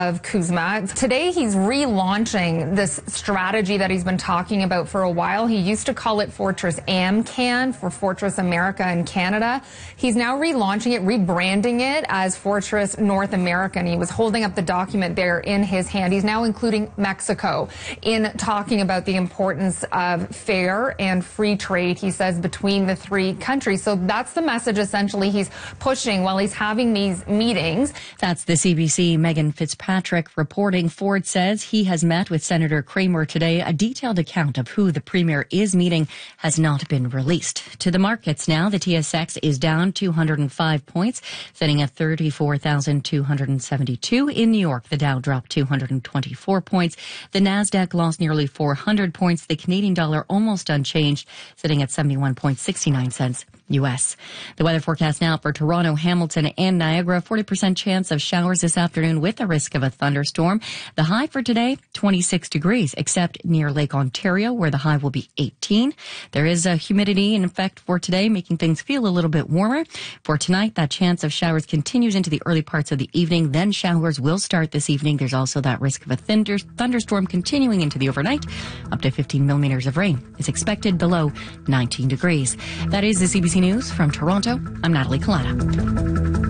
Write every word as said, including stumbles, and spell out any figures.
Of Kuzma. Today he's relaunching this strategy that he's been talking about for a while. He used to call it Fortress AmCan for Fortress America and Canada. He's now relaunching it, rebranding it as Fortress North America, and he was holding up the document there in his hand. He's now including Mexico in talking about the importance of fair and free trade, he says, between the three countries. So that's the message essentially he's pushing while he's having these meetings. That's the C B C Megan Fitzpatrick Patrick reporting. Ford says he has met with Senator Kramer today. A detailed account of who the premier is meeting has not been released. To the markets now, the T S X is down two hundred five points, sitting at thirty-four thousand two hundred seventy-two. In New York, the Dow dropped two hundred twenty-four points. The Nasdaq lost nearly four hundred points. The Canadian dollar almost unchanged, sitting at seventy-one point six nine cents U S. The weather forecast now for Toronto, Hamilton, and Niagara. forty percent chance of showers this afternoon with a risk of a thunderstorm. The high for today, twenty-six degrees, except near Lake Ontario, where the high will be eighteen. There is a humidity in effect for today, making things feel a little bit warmer. For tonight, that chance of showers continues into the early parts of the evening. Then showers will start this evening. There's also that risk of a thunder, thunderstorm continuing into the overnight. Up to fifteen millimeters of rain is expected, below nineteen degrees. That is the C B C News from Toronto. I'm Natalie Collada.